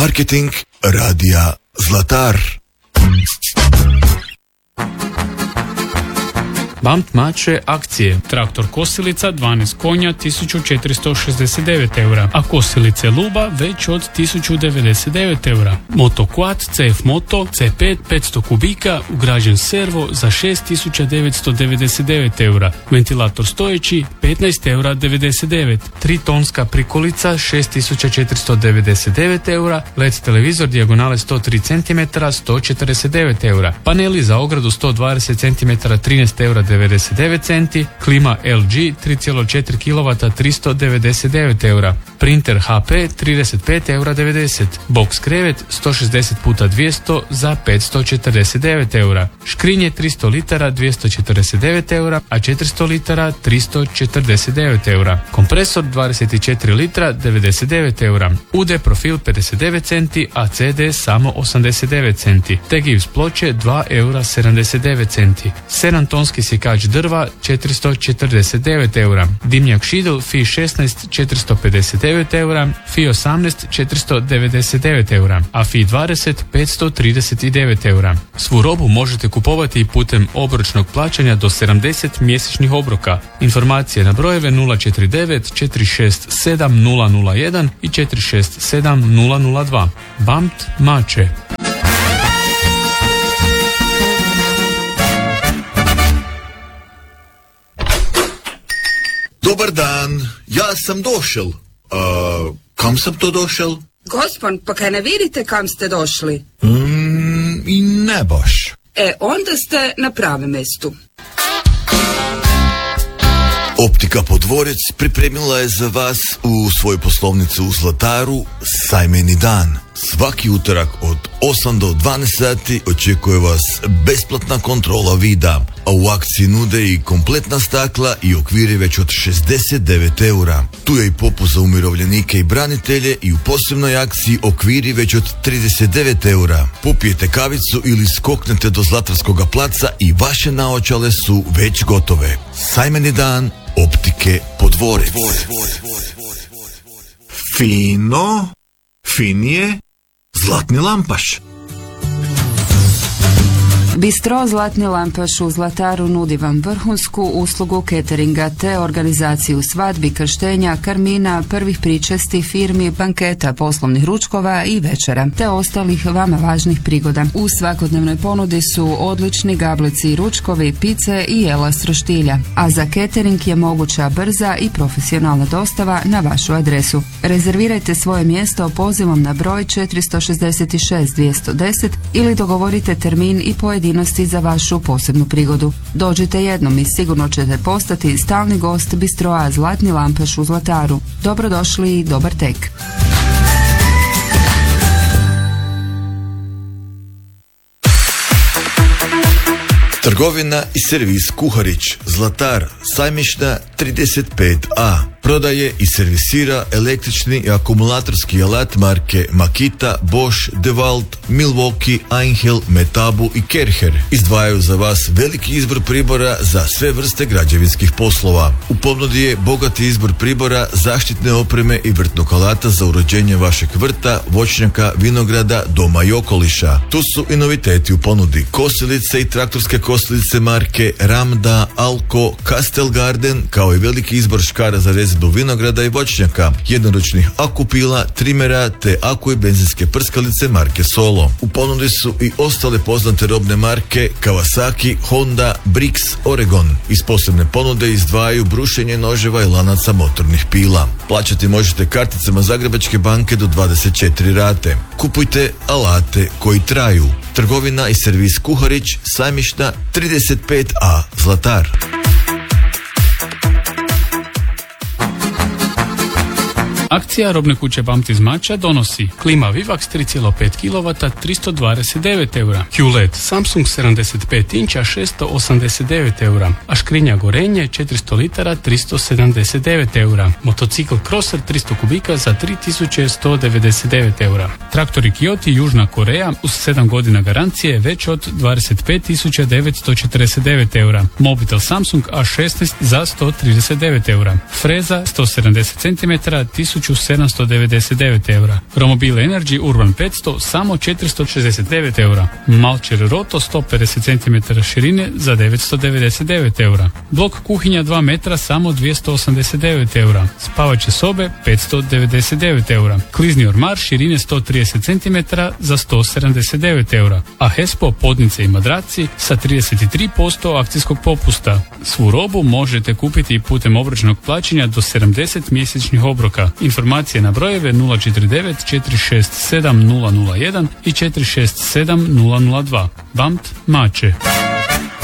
Marketing radija Zlatar. BAMT Mače akcije. Traktor kosilica 12 konja 1469 eura, a kosilice Luba već od 1099 eura. Moto Quad CF Moto C5 500 kubika ugrađen servo za 6999 eura. Ventilator stojeći 15 eura 99. 3 tonska prikolica 6499 eura. LED televizor dijagonale 103 cm 149 eura. Paneli za ogradu 120 cm 13 eura 99 centi, klima LG 3,4 kW 399 eura, printer HP 35 eura 90, box krevet 160 x 200 za 549 eura, škrinje 300 litara 249 eura, a 400 litara 349 eura, kompresor 24 litra 99 eura, UD profil 59 centi, a CD samo 89 centi, te gips ploče 2 eura 79 centi, 7 tonski sjekač drva 449 eura, dimnjak Šidl FI 16 459 eura, FI 18 499 eura, a FI 20 539 eura. Svu robu možete kupovati putem obročnog plaćanja do 70 mjesečnih obroka. Informacije na brojeve 049 467 001 i 467 002. BAMT Mače. Dobar dan, ja sam došel. Kam sam to došel? Gospon, pa kaj ne vidite kam ste došli? I ne baš. Onda ste na pravem mjestu. Optika Podvorec pripremila je za vas u svoju poslovnicu u Zlataru sajmeni dan. Svaki utorak od 8 do 12 sati očekuje vas besplatna kontrola vida, a u akciji nude i kompletna stakla i okviri već od 69 eura. Tu je i popust za umirovljenike i branitelje i u posebnoj akciji okviri već od 39 eura. Popijete kavicu ili skoknete do Zlatarskoga placa i vaše naočale su već gotove. Sajmeni dan Optike Podvorec. Fino, finije, Zlatni Lampaš. Bistro Zlatni Lampaš u Zlataru nudi vam vrhunsku uslugu cateringa te organizaciju svadbi, krštenja, karmina, prvih pričesti, firmi, banketa, poslovnih ručkova i večera, te ostalih vama važnih prigoda. U svakodnevnoj ponudi su odlični gablici i ručkovi, pice i jela s roštilja, a za catering je moguća brza i profesionalna dostava na vašu adresu. Rezervirajte svoje mjesto pozivom na broj 466 210 ili dogovorite termin i pojedinosti za vašu posebnu prigodu. Dođite jednom i sigurno ćete postati stalni gost Bistroa Zlatni Lampaš u Zlataru. Dobrodošli i dobar tek. Trgovina i servis Kuharić, Zlatar, Sajmišta 35A. Prodaje i servisira električni i akumulatorski alat marke Makita, Bosch, DeWalt, Milwaukee, Einhell, Metabu i Kercher. Izdvajaju za vas veliki izbor pribora za sve vrste građevinskih poslova. U ponudi je bogati izbor pribora, zaštitne opreme i vrtnog alata za uređenje vašeg vrta, voćnjaka, vinograda, doma i okoliša. Tu su i noviteti u ponudi: kosilice i traktorske kosilice marke Ramda, Alko, Castel Garden, kao i veliki izbor škara za rezidbu vinograda i voćnjaka, jednoručnih akupila, trimera te aku i benzinske prskalice marke Solo. U ponudi su i ostale poznate robne marke Kawasaki, Honda, Brix, Oregon. Iz posebne ponude izdvajaju brušenje noževa i lanaca motornih pila. Plaćati možete karticama Zagrebačke banke do 24 rate. Kupujte alate koji traju. Trgovina i servis Kuharić, Sajmišta 35A, Zlatar. Akcija robne kuće BAMT iz Mača donosi klima Vivax 3,5 kW 329 eura, QLED Samsung 75 inča 689 eura, a škrinja Gorenje 400 litara 379 eura, motocikl Crosser 300 kubika za 3199 eura, traktori Kiyoti Južna Koreja uz 7 godina garancije već od 25.949 eura, mobitel Samsung A16 za 139 eura, freza 170 cm 1799 eura. Romobile Energy Urban 500 samo 469 eura. Malcher Roto 150 cm širine za 999 eura. Blok kuhinja 2 metra samo 289 eura. Spavaće sobe 599 eura. Klizni ormar širine 130 cm za 179 eura. A Hespo podnice i madraci sa 33% akcijskog popusta. Svu robu možete kupiti i putem obročnog plaćanja do 70 mjesečnih obroka. Informacije na brojeve 049 467 001 i 467 002. BAMT Mače.